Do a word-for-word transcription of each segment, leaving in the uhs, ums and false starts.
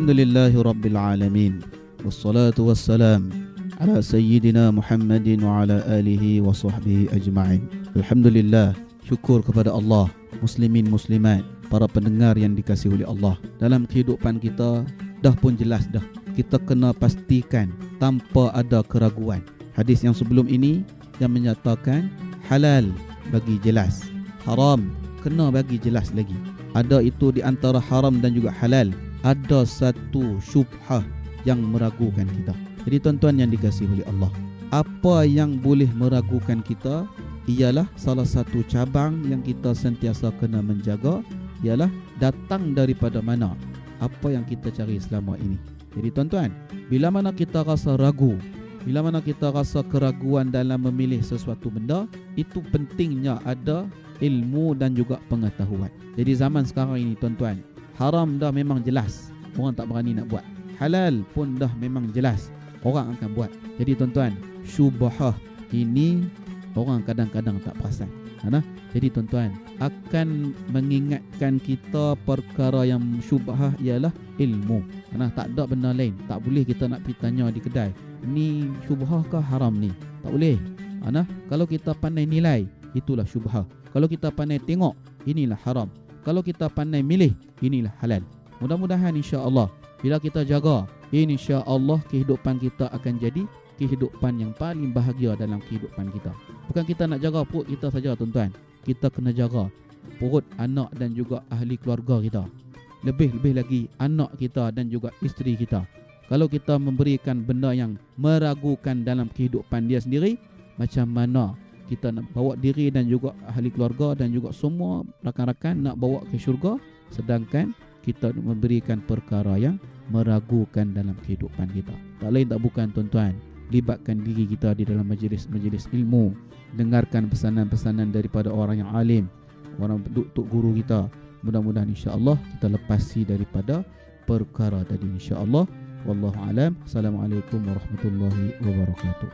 Alhamdulillahi Rabbil Alamin. Wassalatu wassalam ala Sayyidina Muhammadin wa ala alihi wa sahbihi ajma'in. Alhamdulillah, syukur kepada Allah, muslimin muslimat, para pendengar yang dikasihi oleh Allah. Dalam kehidupan kita dah pun jelas dah, kita kena pastikan tanpa ada keraguan. Hadis yang sebelum ini yang menyatakan halal bagi jelas, haram kena bagi jelas lagi. Ada itu di antara haram dan juga halal, ada satu syubhah yang meragukan kita. Jadi tuan-tuan yang dikasihi oleh Allah, apa yang boleh meragukan kita ialah salah satu cabang yang kita sentiasa kena menjaga, ialah datang daripada mana apa yang kita cari selama ini. Jadi tuan-tuan, bila mana kita rasa ragu, bila mana kita rasa keraguan dalam memilih sesuatu benda, itu pentingnya ada ilmu dan juga pengetahuan. Jadi zaman sekarang ini tuan-tuan, haram dah memang jelas, orang tak berani nak buat. Halal pun dah memang jelas, orang akan buat. Jadi tuan-tuan, syubhah ini orang kadang-kadang tak perasan. Nah, jadi tuan-tuan, akan mengingatkan kita perkara yang syubhah ialah ilmu. Nah, tak ada benda lain. Tak boleh kita nak pergi tanya di kedai, ni syubhah ke haram ni? Tak boleh. Nah, kalau kita pandai nilai, itulah syubhah. Kalau kita pandai tengok, inilah haram. Kalau kita pandai milih, inilah halal. Mudah-mudahan insya-Allah bila kita jaga, insya-Allah kehidupan kita akan jadi kehidupan yang paling bahagia dalam kehidupan kita. Bukan kita nak jaga perut kita saja tuan-tuan, kita kena jaga perut anak dan juga ahli keluarga kita. Lebih-lebih lagi anak kita dan juga isteri kita. Kalau kita memberikan benda yang meragukan dalam kehidupan dia sendiri, macam mana kita nak bawa diri dan juga ahli keluarga dan juga semua rakan-rakan nak bawa ke syurga, sedangkan kita memberikan perkara yang meragukan dalam kehidupan kita. Tak lain tak bukan tuan-tuan, libatkan diri kita di dalam majlis-majlis ilmu, dengarkan pesanan-pesanan daripada orang yang alim, orang tuk guru kita. Mudah-mudahan insya-Allah kita lepasi daripada perkara tadi insya-Allah. Wallahu alam. Assalamualaikum warahmatullahi wabarakatuh.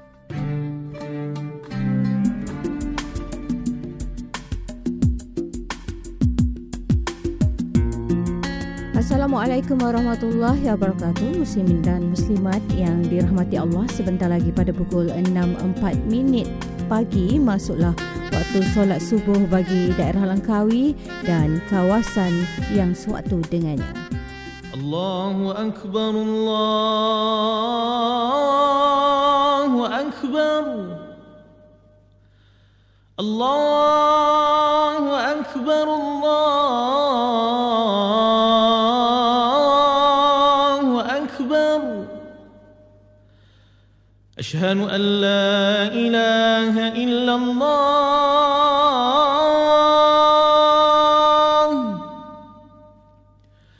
Assalamualaikum warahmatullahi wabarakatuh. Muslimin dan muslimat yang dirahmati Allah, sebentar lagi pada pukul enam empat minit pagi masuklah waktu solat subuh bagi daerah Langkawi dan kawasan yang sewaktu dengannya. Allahu akbar, Allahu akbar, Allahu akbar, Allahu akbar. Ashhadu an la ilaha illallah